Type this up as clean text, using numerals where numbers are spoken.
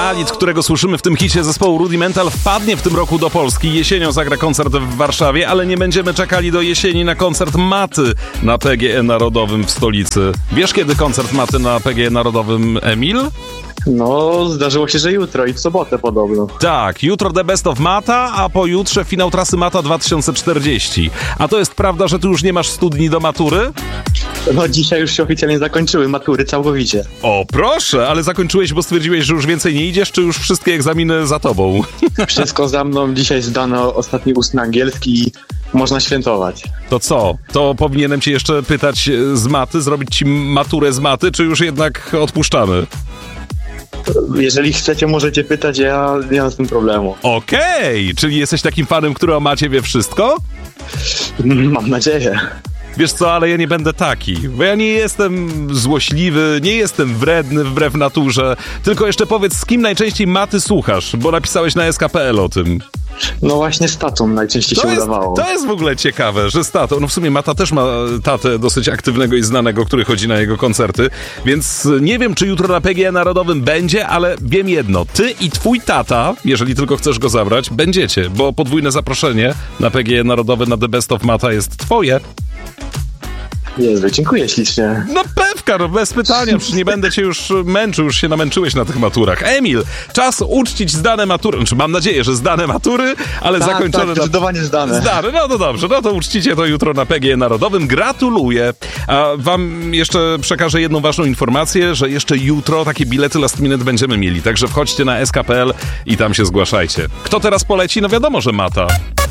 Monolith, którego słyszymy w tym hicie zespołu Rudimental, wpadnie w tym roku do Polski. Jesienią zagra koncert w Warszawie, ale nie będziemy czekali do jesieni na koncert Maty na PGE Narodowym w stolicy. Wiesz, kiedy koncert Maty na PGE Narodowym, Emil? No, zdarzyło się, że jutro i w sobotę podobno. Tak, jutro The Best of Mata, a pojutrze finał trasy Mata 2040. A to jest prawda, że ty już nie masz studni do matury? No, dzisiaj już się oficjalnie zakończyły matury całkowicie. O, proszę, ale zakończyłeś, bo stwierdziłeś, że już więcej nie idziesz, czy już wszystkie egzaminy za tobą? Wszystko za mną, dzisiaj zdano ostatni ustny angielski i można świętować. To co? To powinienem cię jeszcze pytać z maty, zrobić ci maturę z maty, czy już jednak odpuszczamy? Jeżeli chcecie, możecie pytać, ja nie mam z tym problemu. Okej, czyli jesteś takim fanem, który o macie wie wszystko? Mam nadzieję. Wiesz co, ale ja nie będę taki, bo ja nie jestem złośliwy, nie jestem wredny wbrew naturze, tylko jeszcze powiedz, z kim najczęściej maty słuchasz, bo napisałeś na SK.pl o tym. No właśnie z tatą najczęściej się udawało. To jest w ogóle ciekawe, że z tatą, no w sumie Mata też ma tatę dosyć aktywnego i znanego, który chodzi na jego koncerty, więc nie wiem, czy jutro na PGE Narodowym będzie, ale wiem jedno, ty i twój tata, jeżeli tylko chcesz go zabrać, będziecie, bo podwójne zaproszenie na PGE Narodowe na The Best of Mata jest twoje. Jezu, dziękuję ślicznie. No pewka, no bez pytania, przecież nie będę cię już męczył, już się namęczyłeś na tych maturach. Emil, czas uczcić zdane matury, znaczy mam nadzieję, że zdane matury, ale Tak, zakończone... zdecydowanie zdane. Zdane, no to dobrze, no to uczcicie to jutro na PGE Narodowym. Gratuluję. A wam jeszcze przekażę jedną ważną informację, że jeszcze jutro takie bilety last minute będziemy mieli, także wchodźcie na sk.pl i tam się zgłaszajcie. Kto teraz poleci? No wiadomo, że Mata.